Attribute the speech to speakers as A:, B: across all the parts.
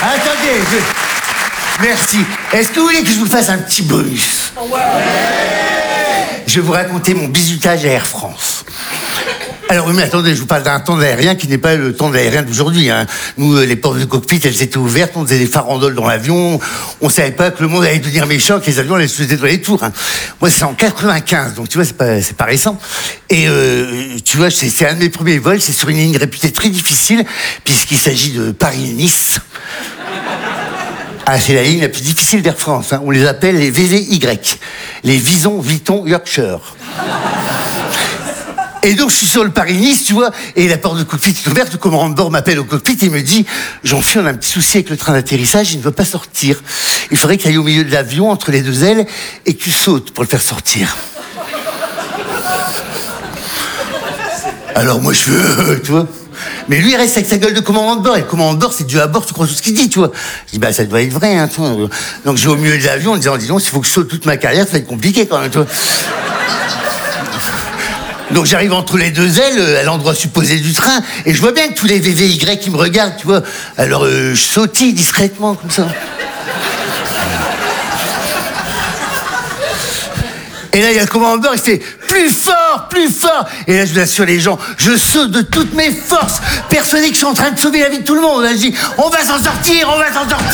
A: Attendez, merci. Est-ce que vous voulez que je vous fasse un petit bonus? Ouais. Je vais vous raconter mon bizutage à Air France. Alors oui, mais attendez, je vous parle d'un temps aérien qui n'est pas le temps aérien d'aujourd'hui. Hein. Nous, les portes de cockpit, elles étaient ouvertes, on faisait des farandoles dans l'avion, on savait pas que le monde allait devenir méchant, que les avions allaient se jeter dans les tours. Hein. Moi, c'est en 95, donc tu vois, c'est pas récent. Et tu vois, c'est un de mes premiers vols, c'est sur une ligne réputée très difficile, puisqu'il s'agit de Paris-Nice. Ah, c'est la ligne la plus difficile d'Air France. Hein. On les appelle les VVY, les Vison, Vuitton, Yorkshire. Et donc, je suis sur le Paris-Nice, tu vois, et la porte de cockpit est ouverte, le commandant de bord m'appelle au cockpit et me dit « Jean-Phil, on a un petit souci avec le train d'atterrissage, il ne veut pas sortir. Il faudrait qu'il aille au milieu de l'avion, entre les deux ailes, et que tu sautes pour le faire sortir. » Alors moi, je fais tu vois. Mais lui, il reste avec sa gueule de commandant de bord, et le commandant de bord, c'est Dieu à bord, tu crois tout ce qu'il dit, tu vois. Je dis « Bah, ça doit être vrai, hein, tu vois. » Donc, je vais au milieu de l'avion en disant « Dis donc, s'il faut que je saute toute ma carrière, ça va être compliqué quand même, tu vois. » Donc j'arrive entre les deux ailes, à l'endroit supposé du train, et je vois bien que tous les VVY qui me regardent, tu vois. Alors je sautille discrètement, comme ça. Et là, il y a le commandant de bord, il fait « Plus fort, plus fort !» Et là, je vous assure les gens, je saute de toutes mes forces, persuadé que je suis en train de sauver la vie de tout le monde. Là, je dis « On va s'en sortir, on va s'en sortir !»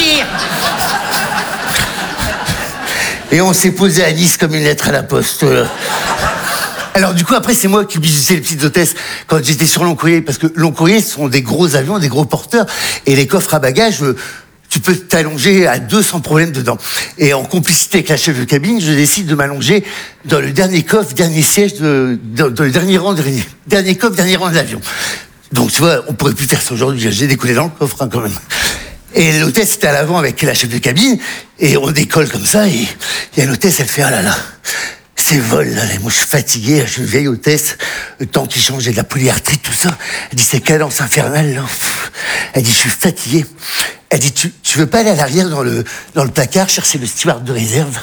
A: Et on s'est posé à Nice comme une lettre à la poste. Alors du coup, après, c'est moi qui bizutais les petites hôtesses quand j'étais sur long courrier, parce que long courrier, ce sont des gros avions, des gros porteurs, et les coffres à bagages, tu peux t'allonger à 2 sans problème dedans. Et en complicité avec la chef de cabine, je décide de m'allonger dans le dernier coffre, dernier siège, dans le dernier rang de l'avion. Donc tu vois, on pourrait plus faire ça aujourd'hui, j'ai décollé dans le coffre hein, quand même. Et l'hôtesse était à l'avant avec la chef de cabine, et on décolle comme ça, et il y a l'hôtesse, elle fait « Ah là là !» Ces vols là, moi je suis fatigué, je suis une vieille hôtesse, le temps qui change, j'ai de la polyarthrite, tout ça. Elle dit ces cadences infernales là. Elle dit je suis fatigué. Elle dit tu veux pas aller à l'arrière dans le placard chercher le steward de réserve?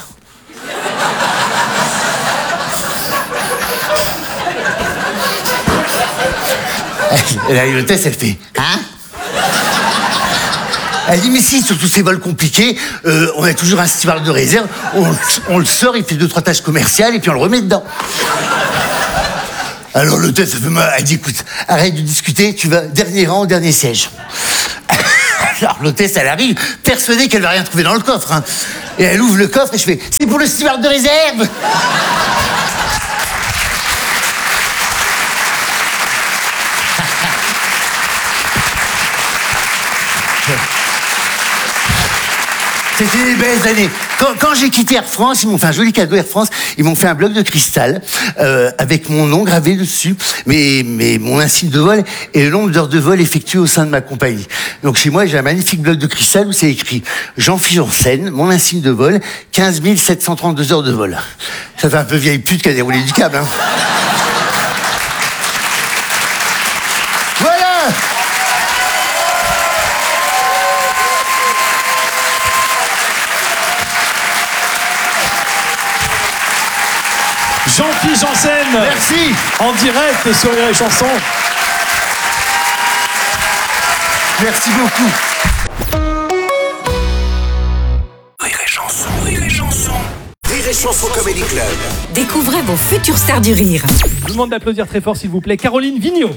A: Et là l'hôtesse elle fait hein? Elle dit, mais si, sur tous ces vols compliqués, on a toujours un steward de réserve, on le sort, il fait 2-3 tâches commerciales, et puis on le remet dedans. Alors l'hôtesse, elle dit, écoute, arrête de discuter, tu vas dernier rang, dernier siège. Alors l'hôtesse, elle arrive, persuadée qu'elle va rien trouver dans le coffre. Hein. Et elle ouvre le coffre, et je fais, c'est pour le steward de réserve. C'était des belles années. Quand j'ai quitté Air France, ils m'ont fait un joli cadeau Air France. Ils m'ont fait un bloc de cristal avec mon nom gravé dessus, mais mon insigne de vol et le nombre d'heures de vol effectuées au sein de ma compagnie. Donc chez moi, j'ai un magnifique bloc de cristal où c'est écrit Jean-Phil Janssen, mon insigne de vol, 15 732 heures de vol. Ça fait un peu vieille pute qui a déroulé du câble. Hein. Voilà.
B: Jean-Phil Janssen.
A: Merci.
B: En direct sur Rire et Chanson.
A: Merci beaucoup.
C: Rire et Chanson, Rire et Chanson. Rire et Chanson Comedy Club.
D: Découvrez vos futures stars du rire.
B: Je vous demande d'applaudir très fort, s'il vous plaît, Caroline Vigneault.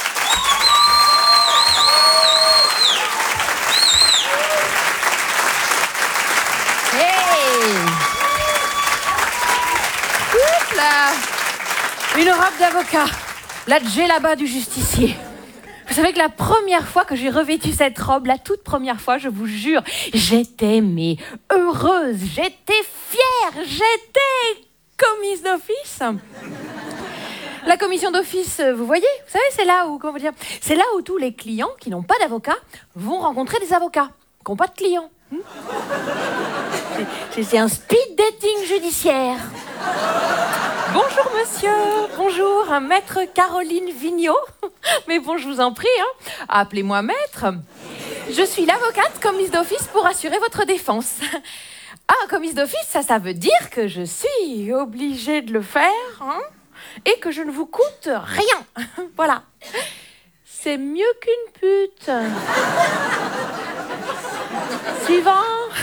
E: Une robe d'avocat, la djellaba du justicier. Vous savez que la première fois que j'ai revêtu cette robe, la toute première fois, je vous jure, j'étais heureuse, j'étais fière, j'étais commise d'office. La commission d'office, vous voyez, vous savez, c'est là où, comment dire, c'est là où tous les clients qui n'ont pas d'avocat vont rencontrer des avocats qui n'ont pas de clients. C'est un speed dating judiciaire. Bonjour monsieur, bonjour, maître Caroline Vigneault. Mais bon, je vous en prie, hein, appelez-moi maître. Je suis l'avocate commise d'office pour assurer votre défense. Ah, commise d'office, ça veut dire que je suis obligée de le faire, hein, et que je ne vous coûte rien. Voilà. C'est mieux qu'une pute. Suivant.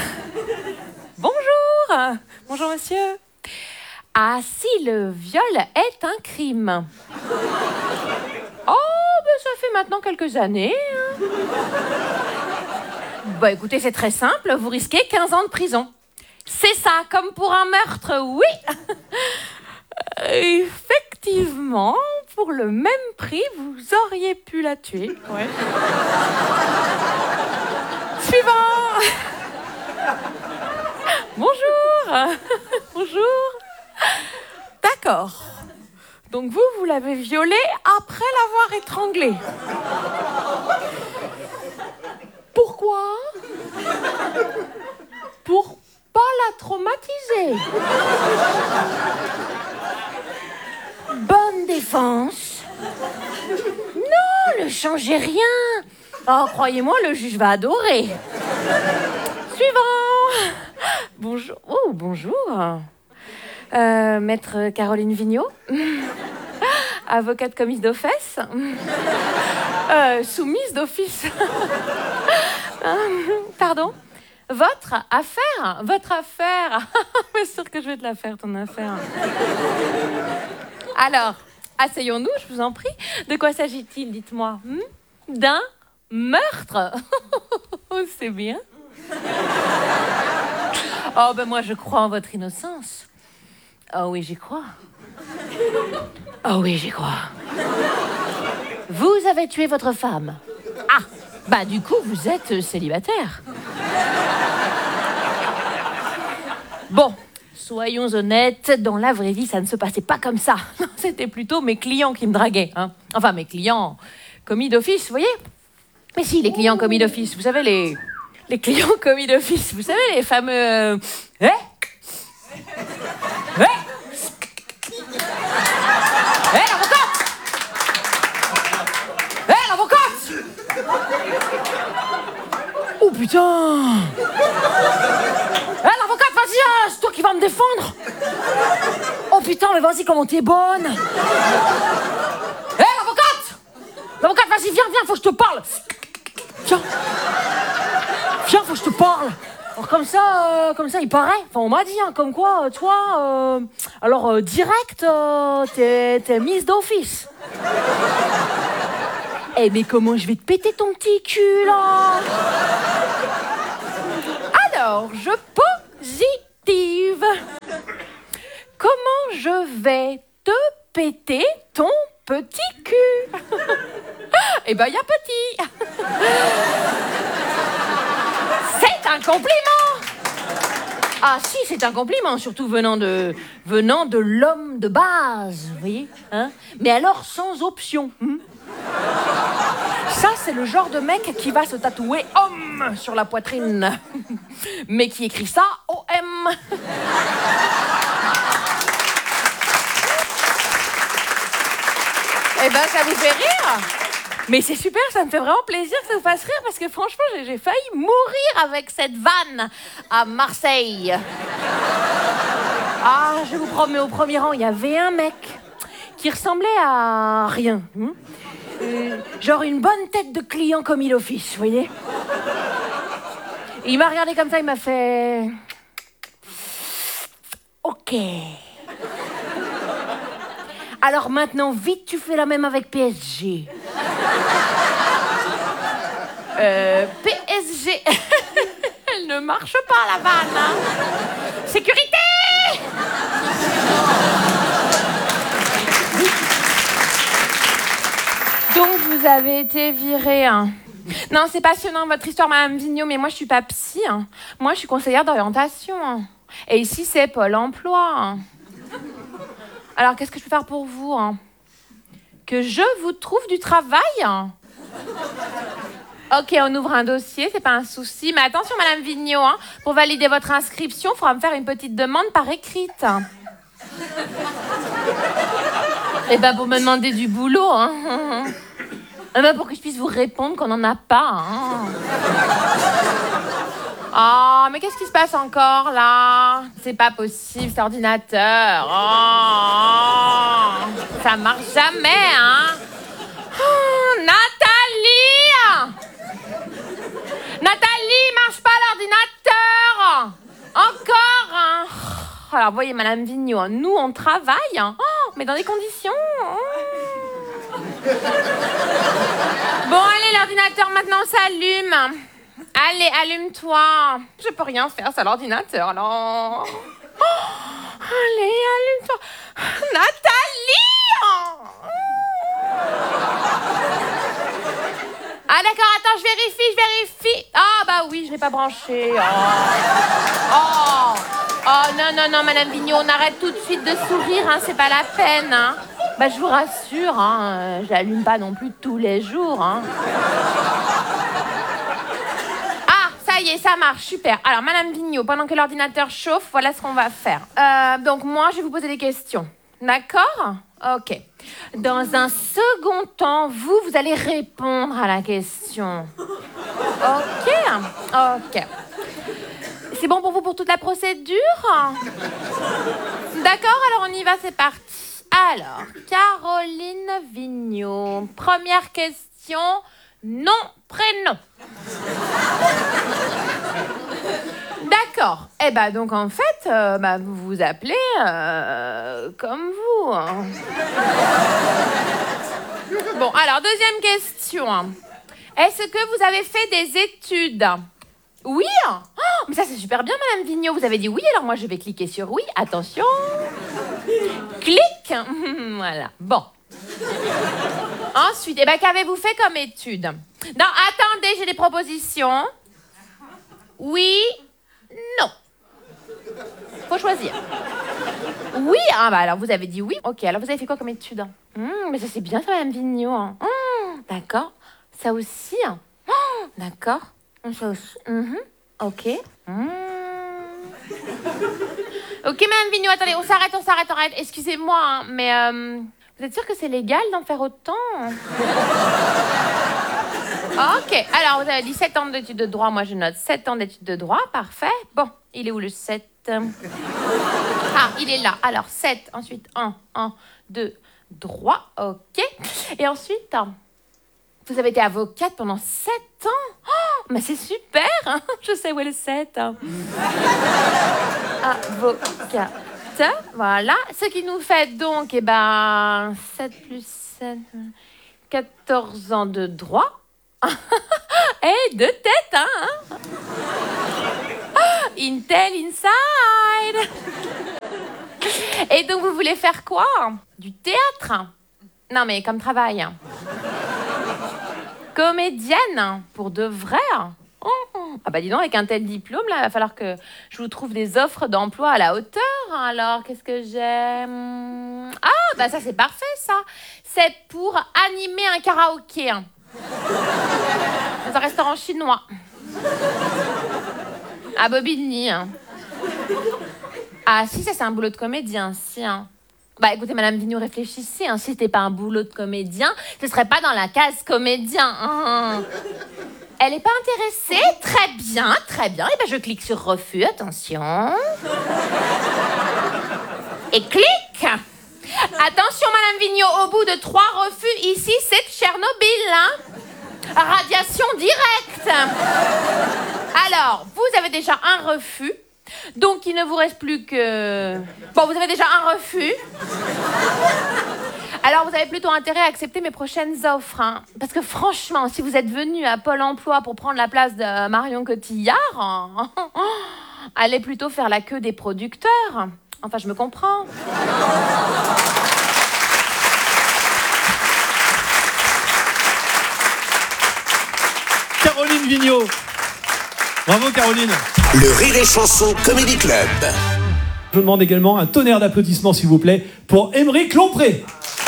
E: Bonjour. Bonjour, monsieur. Ah, si le viol est un crime. Oh, ben ça fait maintenant quelques années. Hein. Bah écoutez, c'est très simple. Vous risquez 15 ans de prison. C'est ça, comme pour un meurtre, oui. Effectivement, pour le même prix, vous auriez pu la tuer. Ouais. Suivant. Bonjour. Bonjour. D'accord. Donc vous l'avez violée après l'avoir étranglée. Pourquoi? Pour pas la traumatiser. Bonne défense. Non, ne changez rien. Oh, croyez-moi, le juge va adorer. Suivant. Bonjour. Oh, bonjour. Maître Caroline Vigneault. Avocate commise d'office. Soumise d'office. Pardon? Votre affaire? Votre affaire? C'est sûr que je vais te la faire, ton affaire. Alors, asseyons-nous, je vous en prie. De quoi s'agit-il, dites-moi? D'un meurtre? C'est bien. Oh, ben moi, je crois en votre innocence. Oh oui, j'y crois. Oh oui, j'y crois. Vous avez tué votre femme. Ah, bah du coup, vous êtes célibataire. Bon, soyons honnêtes, dans la vraie vie, ça ne se passait pas comme ça. C'était plutôt mes clients qui me draguaient. Hein. Enfin, mes clients commis d'office, vous voyez? Mais si, les clients commis d'office, vous savez, les clients commis d'office, vous savez, les fameux... l'avocate! L'avocate! Oh putain! L'avocate, vas-y, c'est toi qui vas me défendre! Oh putain, mais vas-y, comment t'es bonne! L'avocate! L'avocate, vas-y, viens, faut que je te parle! Viens, faut que je te parle! Alors comme ça, il paraît. Enfin, on m'a dit, hein, comme quoi, toi, direct, t'es mise d'office. Eh, mais comment je vais te péter ton petit cul, là? Alors, je positive. Comment je vais te péter ton petit cul? Eh ben, y a petit. C'est un compliment. Ah si, c'est un compliment, surtout venant de l'homme de base, vous voyez, hein? Mais alors sans option. Ça, c'est le genre de mec qui va se tatouer homme sur la poitrine, mais qui écrit ça OM. Eh ben, ça vous fait rire? Mais c'est super, ça me fait vraiment plaisir que ça vous fasse rire parce que franchement, j'ai failli mourir avec cette vanne à Marseille. Ah, je vous promets, au premier rang, il y avait un mec qui ressemblait à rien. Genre une bonne tête de client commis d'office, vous voyez. Et il m'a regardé comme ça, il m'a fait... Ok. Alors maintenant, vite, tu fais la même avec PSG. PSG. Elle ne marche pas, la vanne. Hein. Sécurité. Donc, vous avez été virée. Hein. Non, c'est passionnant, votre histoire, Madame Vigneault, mais moi, je suis pas psy. Hein. Moi, je suis conseillère d'orientation. Hein. Et ici, c'est Pôle emploi. Hein. Alors, qu'est-ce que je peux faire pour vous? Hein? Que je vous trouve du travail? Hein? Ok, on ouvre un dossier, c'est pas un souci. Mais attention, Madame Vigneault, hein, pour valider votre inscription, il faudra me faire une petite demande par écrite. Eh ben, pour me demander du boulot, hein. Eh ben, pour que je puisse vous répondre qu'on n'en a pas, hein. Oh, mais qu'est-ce qui se passe encore, là? C'est pas possible, cet ordinateur. Oh, ça marche jamais, hein? Oh, Nathalie! Nathalie, marche pas l'ordinateur! Alors, voyez, Madame Vigneault, hein, nous, on travaille, hein, mais dans des conditions... Bon, allez, l'ordinateur, maintenant, s'allume. Allez, allume-toi. Je peux rien faire, c'est l'ordinateur, alors... allez, allume-toi. Nathalie! Ah d'accord, attends, je vérifie. Ah bah oui, je l'ai pas branché. Oh, non, Madame Vigneault, on arrête tout de suite de sourire, hein, c'est pas la peine. Hein. Bah je vous rassure, hein, je l'allume pas non plus tous les jours. Hein. Ah, ça y est, ça marche, super. Alors Madame Vigneault, pendant que l'ordinateur chauffe, voilà ce qu'on va faire. Donc moi, je vais vous poser des questions. D'accord ? Ok. Dans un second temps, vous allez répondre à la question. Ok. C'est bon pour vous pour toute la procédure ? D'accord, alors on y va, c'est parti. Alors, Caroline Vigneault. Première question, nom, prénom. D'accord. Eh ben donc en fait, vous vous appelez comme vous. Hein. Bon, alors deuxième question. Est-ce que vous avez fait des études ? Oui. Oh, mais ça c'est super bien, Madame Vigneault. Vous avez dit oui, alors moi je vais cliquer sur oui. Attention. Clic. Voilà. Bon. Ensuite, qu'avez-vous fait comme études ? Non, attendez, j'ai des propositions. Oui. Non. Faut choisir. Oui, alors vous avez dit oui. Ok, alors vous avez fait quoi comme étude ? Mais ça c'est bien ça, Madame Vigneault. Hein. D'accord. Ça aussi. D'accord. Ça aussi. Ok. Ok, Madame Vigneault, attendez, on s'arrête. Excusez-moi, hein, mais vous êtes sûre que c'est légal d'en faire autant ? Ok, alors vous avez dit 7 ans d'études de droit, moi je note 7 ans d'études de droit, parfait. Bon, il est où le 7 ? Ah, il est là. Alors 7, ensuite 1, 2, droit, ok. Et ensuite, vous avez été avocate pendant 7 ans ? Oh, mais c'est super, hein. Je sais où est le 7. Avocate, voilà. Ce qui nous fait donc, 7 plus 7, 14 ans de droit. Et de tête, hein. Intel inside. Et donc, vous voulez faire quoi ? Du théâtre ? Non, mais comme travail. Comédienne ? Pour de vrai ? Ah bah dis donc, avec un tel diplôme, là, il va falloir que je vous trouve des offres d'emploi à la hauteur. Alors, qu'est-ce que j'aime ? Ah, bah ça, c'est parfait, ça. C'est pour animer un karaoké. Dans un restaurant chinois. À Bobigny. Ah si, ça c'est un boulot de comédien, si. Hein. Bah écoutez, Madame Vigneault, réfléchissez. Hein. Si c'était pas un boulot de comédien, ce serait pas dans la case comédien. Hein. Elle est pas intéressée ? Très bien. Et je clique sur refus, attention. Et clique. Attention, Madame Vigneault, au bout de 3 refus, ici, c'est Tchernobyl. Hein. Radiation directe. Alors, vous avez déjà un refus. Donc, il ne vous reste plus que... Bon, vous avez déjà un refus. Alors, vous avez plutôt intérêt à accepter mes prochaines offres. Hein. Parce que franchement, si vous êtes venu à Pôle emploi pour prendre la place de Marion Cotillard, allez plutôt faire la queue des producteurs. Enfin, je me comprends.
B: Caroline Vigneault. Bravo, Caroline.
C: Le Rire et Chanson Comedy Club.
B: Je vous demande également un tonnerre d'applaudissements, s'il vous plaît, pour Aymeric Lompré.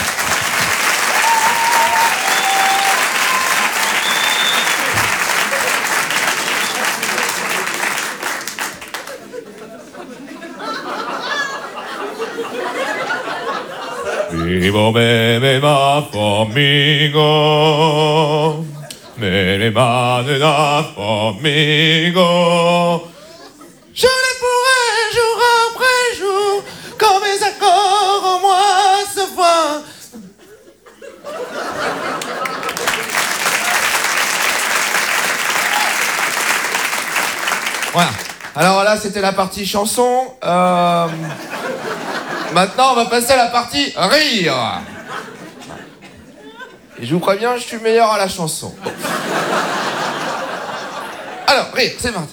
F: Vivo bebe va conmigo, me va conmigo. Je les pourrai jour après jour, quand mes accords en moi se voient. Voilà. Alors là, c'était la partie chanson. Maintenant, on va passer à la partie rire. Et je vous préviens, je suis meilleur à la chanson. Bon. Alors, rire, c'est parti.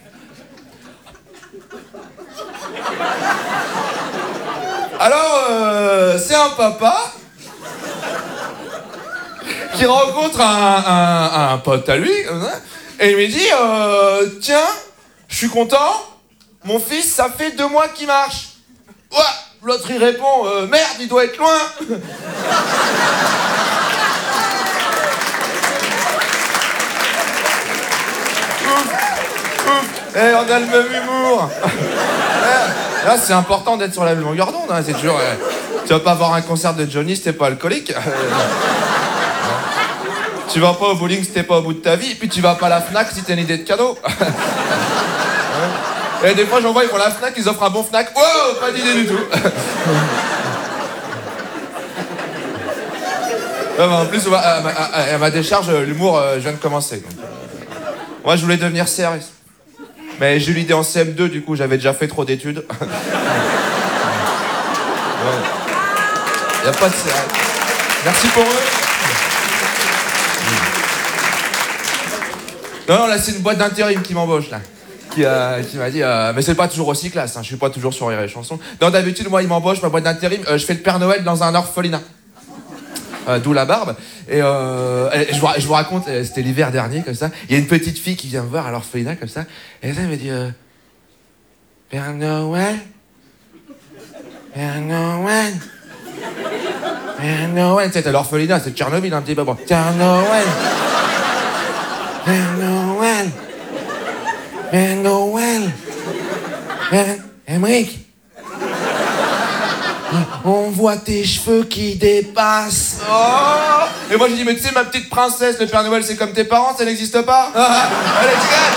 F: Alors, c'est un papa qui rencontre un pote à lui, et il me dit, tiens, je suis content, mon fils, ça fait 2 mois qu'il marche. Ouais, l'autre il répond, merde, il doit être loin. Eh, on a le même humour. Là, c'est important d'être sur la même longueur d'onde, hein, c'est toujours... tu vas pas voir un concert de Johnny si t'es pas alcoolique. Tu vas pas au bowling si t'es pas au bout de ta vie, et puis tu vas pas à la Fnac si t'as une idée de cadeau. Et des fois, j'en vois, ils font la Fnac, ils offrent un bon Fnac. Wow, pas d'idée du tout. En plus, à ma décharge, l'humour, je viens de commencer. Donc, moi, je voulais devenir CRS. Mais j'ai eu l'idée en CM2, du coup, j'avais déjà fait trop d'études. Y a pas de CRS. Merci pour eux. Non, là, c'est une boîte d'intérim qui m'embauche, là. Qui m'a dit, mais c'est pas toujours aussi classe, hein, je suis pas toujours sur Rire et Chanson. Non, d'habitude, moi, il m'embauche, ma boîte d'intérim, je fais le Père Noël dans un orphelinat. D'où la barbe. Et je vous raconte, c'était l'hiver dernier, comme ça, il y a une petite fille qui vient me voir à l'orphelinat, comme ça, et elle me dit, Père Noël, Père Noël, Père Noël, tu sais, t'as l'orphelinat, c'est Tchernobyl, un petit peu, bon, Père Noël, Père Noël, Père Noël, Père Emmerich, on voit tes cheveux qui dépassent. Oh. Et moi j'ai dit, mais tu sais, ma petite princesse, le Père Noël c'est comme tes parents, ça n'existe pas. Allez, tu gagnes.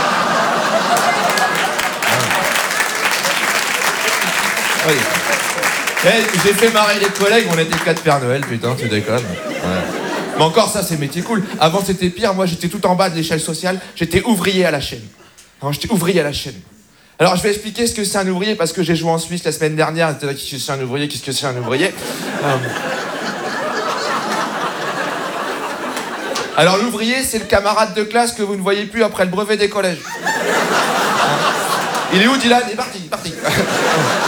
F: Oui. J'ai fait marrer les collègues, on était 4 Père Noël, putain, tu déconnes. Ouais. Mais encore ça, c'est métier cool. Avant c'était pire, moi j'étais tout en bas de l'échelle sociale, j'étais ouvrier à la chaîne. Alors, j'étais ouvrier à la chaîne. Alors je vais expliquer ce que c'est un ouvrier parce que j'ai joué en Suisse la semaine dernière. Qu'est-ce que c'est un ouvrier? Qu'est-ce que c'est un ouvrier? Alors l'ouvrier, c'est le camarade de classe que vous ne voyez plus après le brevet des collèges. Il est où, Dylan? Il est parti, il est parti.